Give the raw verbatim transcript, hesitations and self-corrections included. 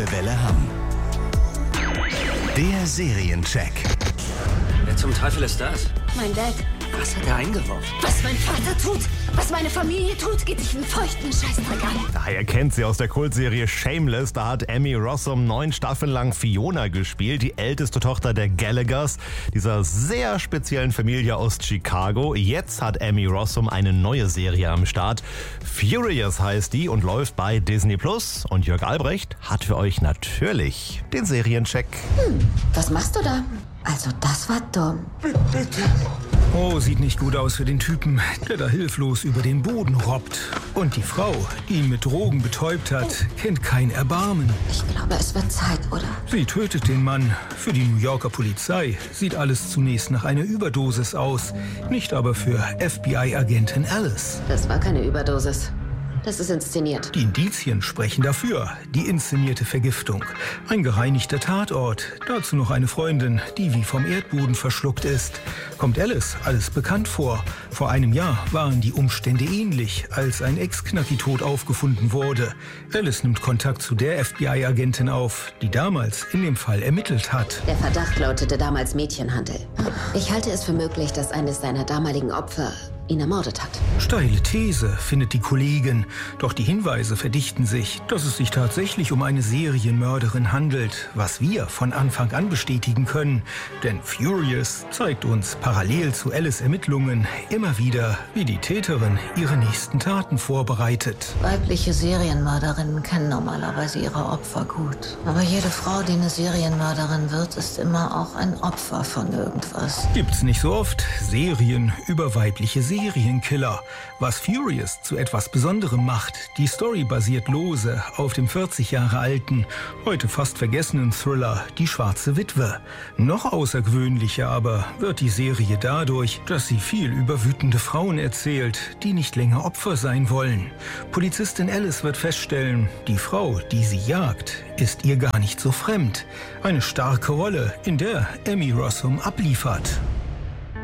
Liebe Welle Hamm. Der Seriencheck. Wer zum Teufel ist das? Mein Dad. Was hat er eingeworfen? Was mein Vater tut, was meine Familie tut, geht dich einen feuchten Scheißdreck an. Ah, ihr kennt sie aus der Kultserie Shameless. Da hat Emmy Rossum neun Staffeln lang Fiona gespielt, die älteste Tochter der Gallaghers, dieser sehr speziellen Familie aus Chicago. Jetzt hat Emmy Rossum eine neue Serie am Start. Furious heißt die und läuft bei Disney Plus. Und Jörg Albrecht hat für euch natürlich den Seriencheck. Hm, was machst du da? Also das war dumm. Oh, sieht nicht gut aus für den Typen, der da hilflos über den Boden robbt. Und die Frau, die ihn mit Drogen betäubt hat, kennt kein Erbarmen. Ich glaube, es wird Zeit, oder? Sie tötet den Mann. Für die New Yorker Polizei sieht alles zunächst nach einer Überdosis aus. Nicht aber für F B I-Agentin Alice. Das war keine Überdosis. Das ist inszeniert. Die Indizien sprechen dafür. Die inszenierte Vergiftung. Ein gereinigter Tatort. Dazu noch eine Freundin, die wie vom Erdboden verschluckt ist. Kommt Alice alles bekannt vor? Vor einem Jahr waren die Umstände ähnlich, als ein Ex-Knacki tot aufgefunden wurde. Alice nimmt Kontakt zu der F B I-Agentin auf, die damals in dem Fall ermittelt hat. Der Verdacht lautete damals Mädchenhandel. Ich halte es für möglich, dass eines seiner damaligen Opfer ihn ermordet hat. Steile These, findet die Kollegin. Doch die Hinweise verdichten sich, dass es sich tatsächlich um eine Serienmörderin handelt, was wir von Anfang an bestätigen können. Denn Furious zeigt uns parallel zu Alice' Ermittlungen immer wieder, wie die Täterin ihre nächsten Taten vorbereitet. Weibliche Serienmörderinnen kennen normalerweise ihre Opfer gut. Aber jede Frau, die eine Serienmörderin wird, ist immer auch ein Opfer von irgendwas. Gibt's nicht so oft Serien über weibliche Serienkiller. Serienkiller. Was Furious zu etwas Besonderem macht, die Story basiert lose auf dem vierzig Jahre alten, heute fast vergessenen Thriller Die schwarze Witwe. Noch außergewöhnlicher aber wird die Serie dadurch, dass sie viel über wütende Frauen erzählt, die nicht länger Opfer sein wollen. Polizistin Alice wird feststellen, die Frau, die sie jagt, ist ihr gar nicht so fremd. Eine starke Rolle, in der Emmy Rossum abliefert.